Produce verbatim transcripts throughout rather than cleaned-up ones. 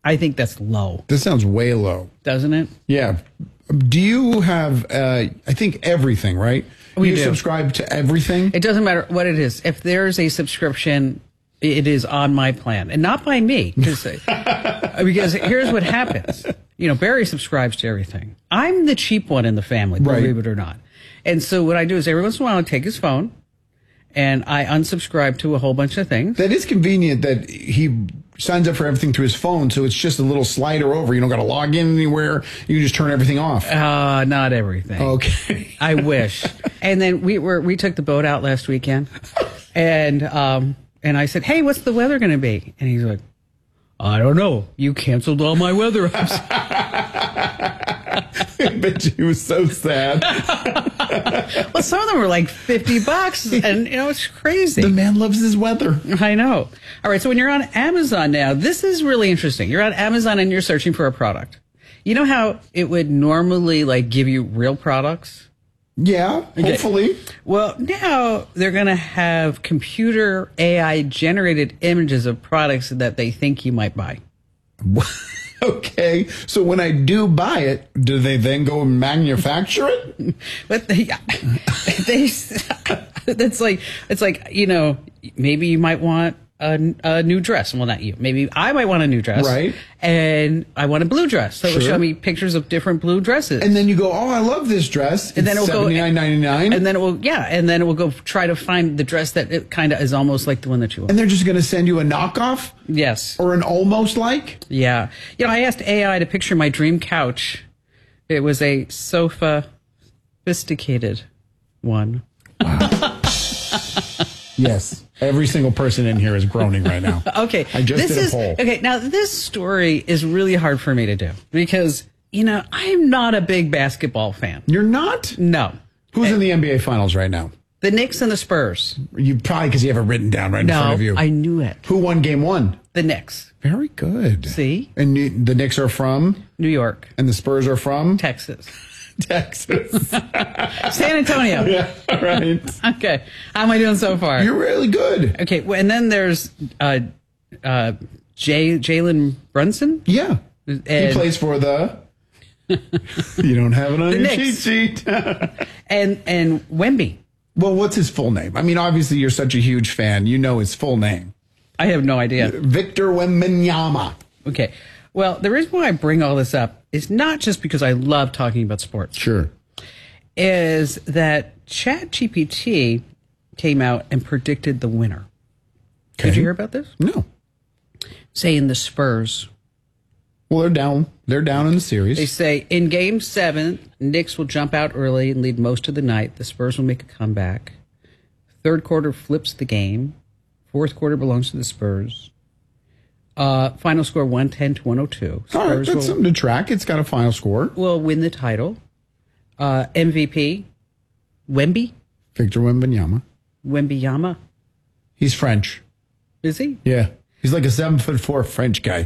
I think that's low. This sounds way low. Doesn't it? Yeah. Do you have, uh, I think, everything, right? We you do. subscribe to everything? It doesn't matter what it is. If there's a subscription, it is on my plan. And not by me. Because because here's what happens. You know, Barry subscribes to everything. I'm the cheap one in the family, Right. believe it or not. And so what I do is every once in a while I take his phone and I unsubscribe to a whole bunch of things. That is convenient that he signs up for everything through his phone, so it's just a little slider over. You don't got to log in anywhere. You can just turn everything off. Uh, not everything. Okay. I wish. And then we were we took the boat out last weekend, and um and I said, "Hey, what's the weather going to be?" And he's like, "I don't know. You canceled all my weather apps." I bet you he was so sad. Well, some of them were like fifty bucks, and you know it's crazy. The man loves his weather. I know. All right, so when you're on Amazon now, this is really interesting. You're on Amazon and you're searching for a product. You know how it would normally like give you real products? Yeah, hopefully. Well, now they're going to have computer A I generated images of products that they think you might buy. Okay, so when I do buy it, do they then go and manufacture it? But they, they, that's like, it's like, you know, maybe you might want a, a new dress. Well, not you. Maybe I might want a new dress. Right. And I want a blue dress. So it'll Sure. show me pictures of different blue dresses. And then you go, oh, I love this dress. And then It's it'll go- seventy-nine ninety-nine. And then it will, yeah, and then it will go try to find the dress that it kind of is almost like the one that you want. And they're just going to send you a knockoff Yes. or an almost like? Yeah. You know, I asked A I to picture my dream couch. It was a sofa, sophisticated one. Yes. Every single person in here is groaning right now. Okay. I just this did a is, poll. Okay, now this story is really hard for me to do because, you know, I'm not a big basketball fan. You're not? No. Who's in the N B A Finals right now? The Knicks and the Spurs. You probably because you have it written down right in front No, of you. I knew it. Who won game one? The Knicks. Very good. See? And you, the Knicks are from? New York. And the Spurs are from? Texas. Texas. San Antonio. Yeah, right. Okay. How am I doing so far? You're really good. Okay, well, and then there's uh, uh, Jay Jalen Brunson. Yeah. And- he plays for the... You don't have it on The your Knicks. cheat sheet. and and Wemby. Well, what's his full name? I mean, obviously, you're such a huge fan. You know his full name. I have no idea. Victor Wembanyama. Okay. Well, the reason why I bring all this up is not just because I love talking about sports. Sure. Is that ChatGPT came out and predicted the winner. Okay. Did you hear about this? No. Saying the Spurs. Well, they're down. They're down in the series. They say in game seven, Knicks will jump out early and lead most of the night. The Spurs will make a comeback. Third quarter flips the game. Fourth quarter belongs to the Spurs. Uh, final score one ten to one oh two. All right, Spurs that's will, something to track. It's got a final score. will win the title. Uh, M V P, Wemby, Victor Wembanyama. Wembyama. He's French. Is he? Yeah. He's like a seven foot four French guy.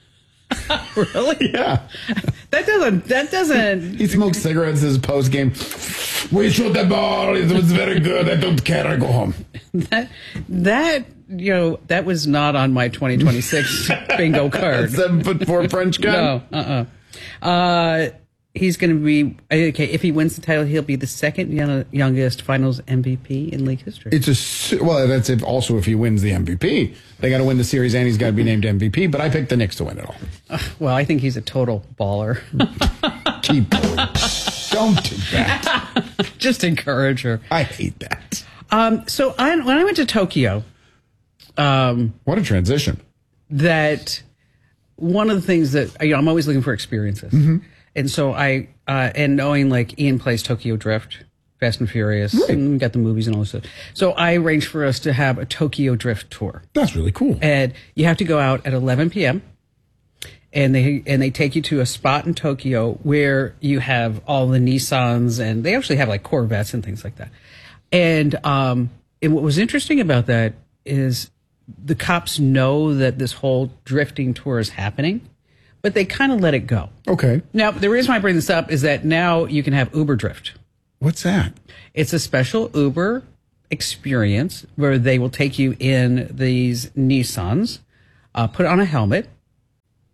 Really? Yeah. That doesn't, that doesn't. He smokes cigarettes as post game. We shoot the ball. It was very good. I don't care. I go home. That, that, you know, that was not on my twenty twenty-six bingo card. Seven foot four French guy. No, uh-uh. Uh, he's going to be, okay, if he wins the title, he'll be the second young, youngest finals M V P in league history. It's a su- well. That's if also if he wins the M V P, they got to win the series, and he's got to be named M V P. But I picked the Knicks to win it all. Uh, well, I think he's a total baller. Keep going. Don't do that. Just encourage her. I hate that. Um, so I, when I went to Tokyo, um, What a transition. that one of the things that, you know, I'm always looking for experiences. Mm-hmm. And so I, uh, and knowing like Ian plays Tokyo Drift, Fast and Furious, Right. and we got the movies and all this stuff. So I arranged for us to have a Tokyo Drift tour. That's really cool. And you have to go out at eleven p.m. and they and they take you to a spot in Tokyo where you have all the Nissans, and they actually have like Corvettes and things like that. And um, and what was interesting about that is the cops know that this whole drifting tour is happening, but they kind of let it go. Okay. Now, the reason why I bring this up is that now you can have Uber Drift. What's that? It's a special Uber experience where they will take you in these Nissans, uh, put on a helmet,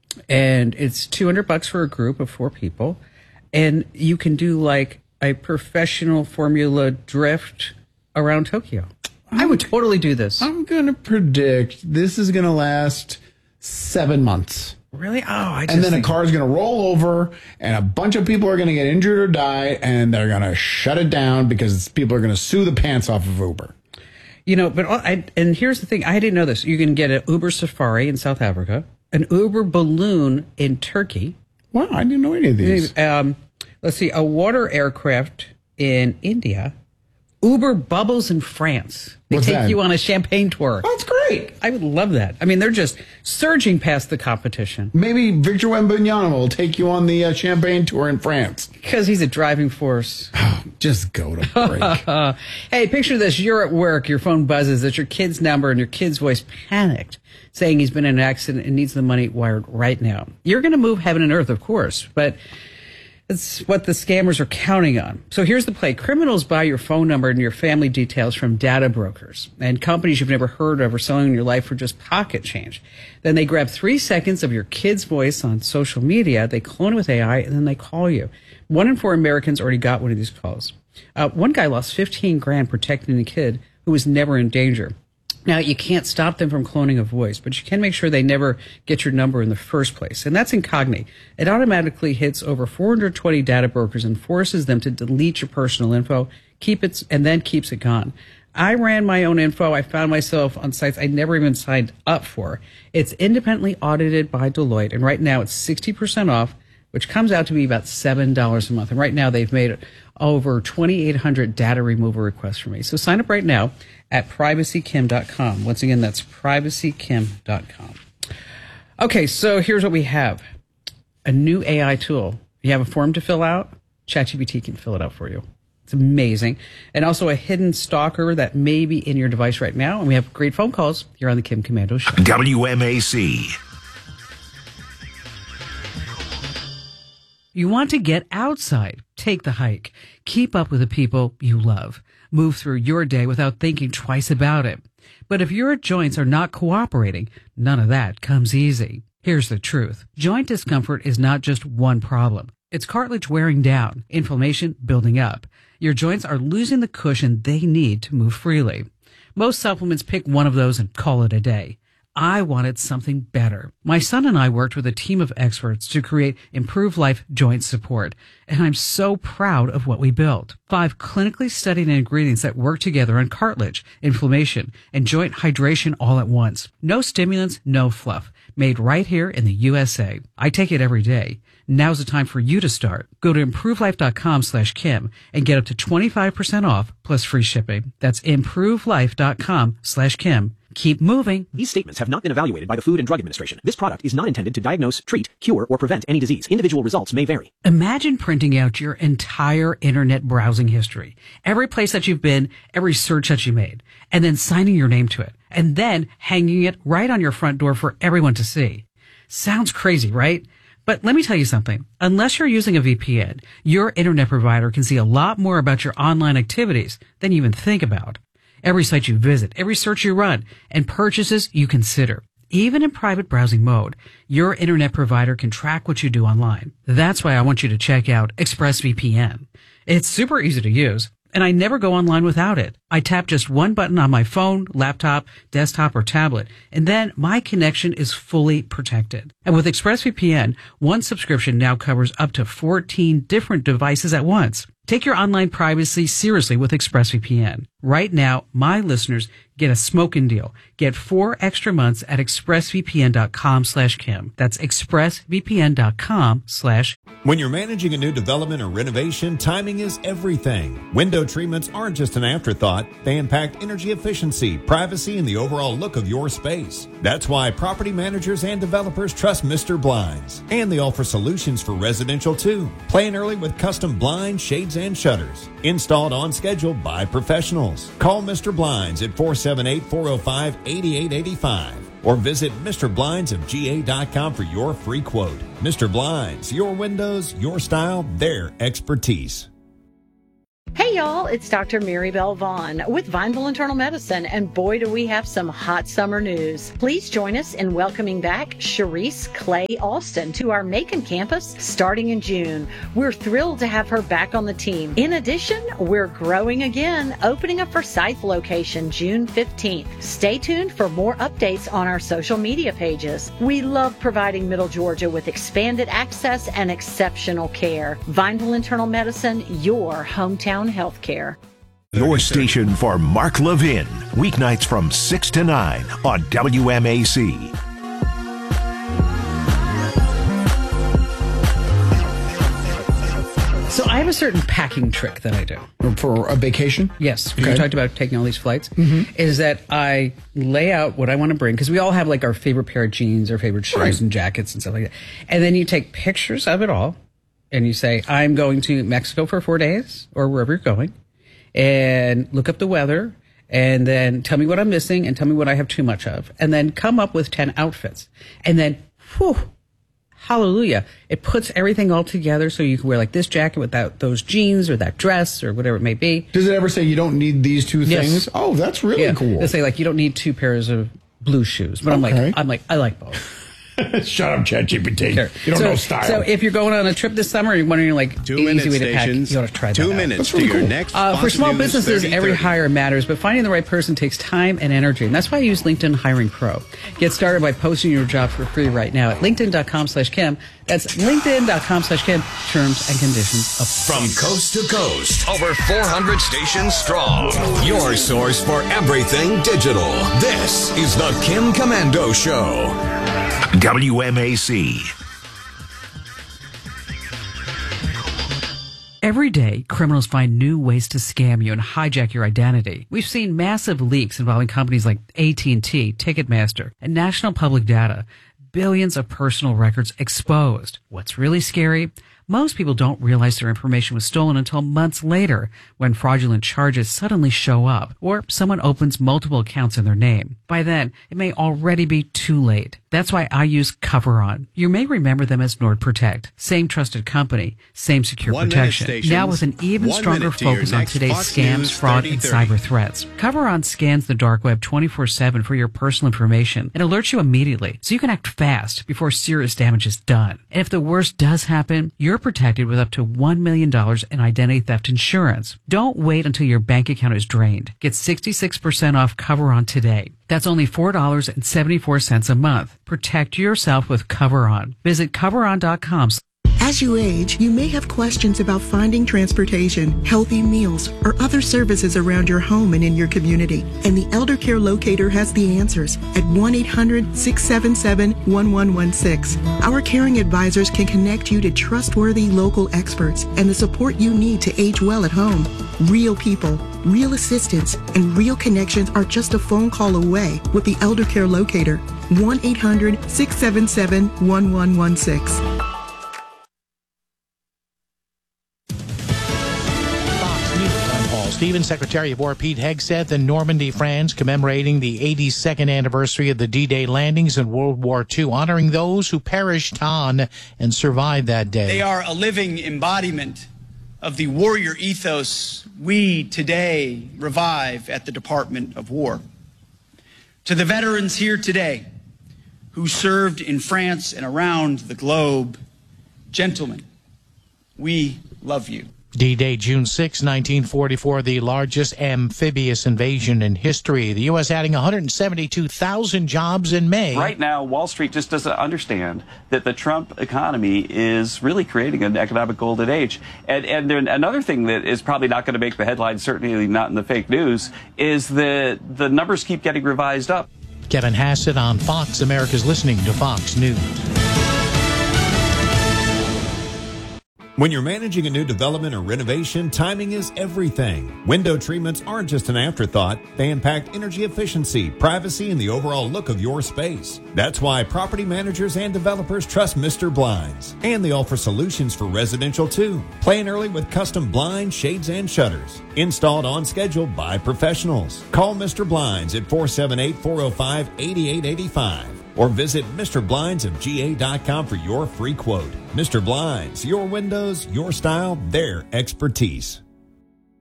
and it's two hundred bucks for a group of four people. And you can do like a professional Formula drift around Tokyo. I would totally do this. I'm going to predict this is going to last seven months. Really? Oh, I just And then think- a car is going to roll over and a bunch of people are going to get injured or die and they're going to shut it down because people are going to sue the pants off of Uber. You know, but all- I, and here's the thing. I didn't know this. You can get an Uber Safari in South Africa, an Uber Balloon in Turkey. Wow, I didn't know any of these. Um, let's see, a water aircraft in India, Uber Bubbles in France. They What's take that? you on a champagne tour. Oh, that's great. I would love that. I mean, they're just surging past the competition Maybe Victor Wembanyama will take you on the uh, champagne tour in France. because he's a driving force. Just go to break. Uh, hey, picture this. You're at work, your phone buzzes, it's your kid's number, and your kid's voice panicked, saying he's been in an accident and needs the money wired right now. You're going to move heaven and earth, of course, but it's what the scammers are counting on. So here's the play. Criminals buy your phone number and your family details from data brokers and companies you've never heard of are selling your life for just pocket change. Then they grab three seconds of your kid's voice on social media, they clone it with A I, and then they call you. One in four Americans already got one of these calls. Uh, one guy lost fifteen grand protecting a kid who was never in danger. Now, you can't stop them from cloning a voice, but you can make sure they never get your number in the first place. And that's Incogni. It automatically hits over four hundred twenty data brokers and forces them to delete your personal info, keep it, and then keeps it gone. I ran my own info. I found myself on sites I never even signed up for. It's independently audited by Deloitte, and right now it's sixty percent off, which comes out to be about seven dollars a month. And right now they've made over twenty-eight hundred data removal requests for me. So sign up right now at privacy kim dot com. Once again, that's privacy kim dot com. Okay, so here's what we have. A new A I tool. You have a form to fill out, ChatGPT can fill it out for you. It's amazing. And also a hidden stalker that may be in your device right now. And we have great phone calls here on the Kim Komando Show. W M A C. You want to get outside. Take the hike. Keep up with the people you love. Move through your day without thinking twice about it. But if your joints are not cooperating, none of that comes easy. Here's the truth. Joint discomfort is not just one problem. It's cartilage wearing down, inflammation building up. Your joints are losing the cushion they need to move freely. Most supplements pick one of those and call it a day. I wanted something better. My son and I worked with a team of experts to create Improve Life Joint Support, and I'm so proud of what we built. Five clinically studied ingredients that work together on cartilage, inflammation, and joint hydration all at once. No stimulants, no fluff. Made right here in the U S A. I take it every day. Now's the time for you to start. Go to improvelife.com slash Kim and get up to twenty-five percent off plus free shipping. That's improvelife.com slash Kim. Keep moving. These statements have not been evaluated by the Food and Drug Administration. This product is not intended to diagnose, treat, cure, or prevent any disease. Individual results may vary. Imagine printing out your entire internet browsing history, every place that you've been, every search that you made, and then signing your name to it, and then hanging it right on your front door for everyone to see. Sounds crazy, right? But let me tell you something. Unless you're using a V P N, your internet provider can see a lot more about your online activities than you even think about. Every site you visit, every search you run, and purchases you consider. Even in private browsing mode, your internet provider can track what you do online. That's why I want you to check out ExpressVPN. It's super easy to use, and I never go online without it. I tap just one button on my phone, laptop, desktop, or tablet, and then my connection is fully protected. And with ExpressVPN, one subscription now covers up to fourteen different devices at once. Take your online privacy seriously with ExpressVPN. Right now, my listeners get a smoking deal. Get four extra months at expressvpn.com slash Kim. That's expressvpn.com slash When you're managing a new development or renovation, timing is everything. Window treatments aren't just an afterthought. They impact energy efficiency, privacy, and the overall look of your space. That's why property managers and developers trust Mister Blinds. And they offer solutions for residential too. Plan early with custom blinds, shades, and shutters. Installed on schedule by professionals. Call Mister Blinds at four seven eight, four oh five, eight eight eight five or visit Mister Blinds of G A dot com for your free quote. Mister Blinds, your windows, your style, their expertise. Hey y'all, it's Doctor Mary Bell Vaughn with Vineville Internal Medicine, and boy do we have some hot summer news. Please join us in welcoming back Sharice Clay Alston to our Macon campus starting in June. We're thrilled to have her back on the team. In addition, we're growing again, opening a Forsyth location June fifteenth. Stay tuned for more updates on our social media pages. We love providing Middle Georgia with expanded access and exceptional care. Vineville Internal Medicine, your hometown healthcare. Your station for Mark Levin, weeknights from six to nine on W M A C. So I have a certain packing trick that I do. For a vacation? Yes. Okay. We talked about taking all these flights. Mm-hmm. Is that I lay out what I want to bring, because we all have like our favorite pair of jeans, our favorite shoes Right. and jackets and stuff like that. And then you take pictures of it all and you say, I'm going to Mexico for four days or wherever you're going, and look up the weather, and then tell me what I'm missing and tell me what I have too much of, and then come up with ten outfits. And then, whew, hallelujah, it puts everything all together so you can wear like this jacket with that, those jeans or that dress or whatever it may be. Does it ever say you don't need these two Yes. things? Oh, that's really Yeah. cool. They say like you don't need two pairs of blue shoes, but I'm Okay. like I'm like I like both. Shut up, ChatGPT. Sure. You don't so, know style. So if you're going on a trip this summer and you're wondering like Two easy minute way to pack, stations. you ought to try that Two out. minutes That's to really your cool. next. Uh, for Fox small News businesses, every thirty thirty. hire matters, but finding the right person takes time and energy. And that's why I use LinkedIn Hiring Pro. Get started by posting your job for free right now at linkedin.com slash Kim. That's linkedin.com slash Kim. Terms and conditions apply. From coast to coast, over four hundred stations strong. Your source for everything digital. This is the Kim Commando Show. W M A C. Every day, criminals find new ways to scam you and hijack your identity. We've seen massive leaks involving companies like A T and T, Ticketmaster, and National Public Data. Billions of personal records exposed. What's really scary? Most people don't realize their information was stolen until months later, when fraudulent charges suddenly show up, or someone opens multiple accounts in their name. By then, it may already be too late. That's why I use CoverOn. You may remember them as NordProtect. Same trusted company, same secure One minute protection. stations. Now with an even One stronger minute to your focus on next today's Fox scams, News fraud, thirty and thirty. cyber threats. CoverOn scans the dark web twenty-four seven for your personal information and alerts you immediately, so you can act fast before serious damage is done. And if the worst does happen, you're protected with up to one million dollars in identity theft insurance. Don't wait until your bank account is drained. Get sixty-six percent off CoverOn today. That's only four dollars and seventy-four cents a month. Protect yourself with CoverOn. Visit coveron dot com. As you age, you may have questions about finding transportation, healthy meals, or other services around your home and in your community. And the Elder Care Locator has the answers at one eight hundred, six seven seven, one one one six. Our caring advisors can connect you to trustworthy local experts and the support you need to age well at home. Real people, real assistance, and real connections are just a phone call away with the Elder Care Locator. one eight hundred, six seven seven, one one one six. Stevens, Secretary of War Pete Hegseth in Normandy, France, commemorating the eighty-second anniversary of the D-Day landings in World War Two, honoring those who perished on and survived that day. They are a living embodiment of the warrior ethos we today revive at the Department of War. To the veterans here today who served in France and around the globe, gentlemen, we love you. D-Day, June sixth, nineteen forty-four, the largest amphibious invasion in history. The U S adding one hundred seventy-two thousand jobs in May. Right now, Wall Street just doesn't understand that the Trump economy is really creating an economic golden age. And, and then another thing that is probably not going to make the headlines, certainly not in the fake news, is that the numbers keep getting revised up. Kevin Hassett on Fox. America's listening to Fox News. When you're managing a new development or renovation, timing is everything. Window treatments aren't just an afterthought. They impact energy efficiency, privacy, and the overall look of your space. That's why property managers and developers trust Mister Blinds. And they offer solutions for residential too. Plan early with custom blinds, shades, and shutters. Installed on schedule by professionals. Call Mister Blinds at four seven eight, four oh five, eight eight eight five. Or visit Mister Blinds of G A dot com for your free quote. Mister Blinds, your windows, your style, their expertise.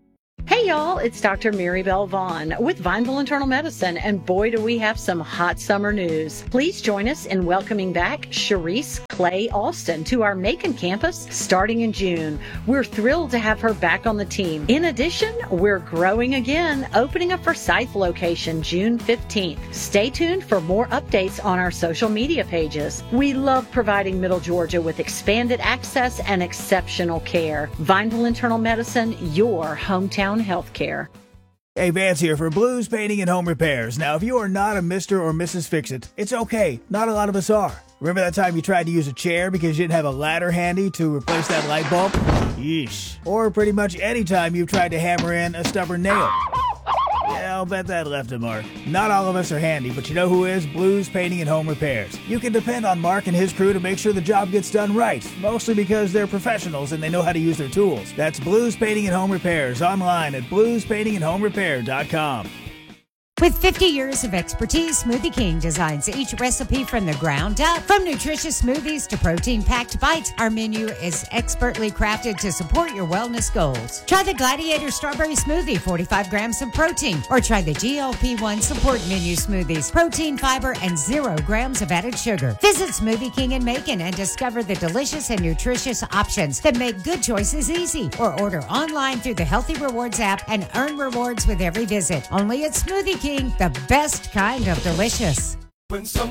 Hey y'all, it's Doctor Maribel Vaughn with Vineville Internal Medicine, and boy do we have some hot summer news. Please join us in welcoming back Sharice Clay Alston to our Macon campus starting in June. We're thrilled to have her back on the team. In addition, we're growing again, opening a Forsyth location June fifteenth. Stay tuned for more updates on our social media pages. We love providing Middle Georgia with expanded access and exceptional care. Vineville Internal Medicine, your hometown healthcare. Hey, Vance here for Blues Painting and Home Repairs. Now, if you are not a Mister or Missus Fix-It, it's okay. Not a lot of us are. Remember that time you tried to use a chair because you didn't have a ladder handy to replace that light bulb? Yeesh. Or pretty much any time you've tried to hammer in a stubborn nail. Yeah, I'll bet that left a mark. Not all of us are handy, but you know who is? Blues Painting and Home Repairs. You can depend on Mark and his crew to make sure the job gets done right, mostly because they're professionals and they know how to use their tools. That's Blues Painting and Home Repairs, online at blues painting and home repair dot com. With fifty years of expertise, Smoothie King designs each recipe from the ground up. From nutritious smoothies to protein-packed bites, our menu is expertly crafted to support your wellness goals. Try the Gladiator Strawberry Smoothie, forty-five grams of protein, or try the G L P one Support Menu Smoothies, protein, fiber, and zero grams of added sugar. Visit Smoothie King in Macon and discover the delicious and nutritious options that make good choices easy. Or order online through the Healthy Rewards app and earn rewards with every visit. Only at Smoothie King. The best kind of delicious.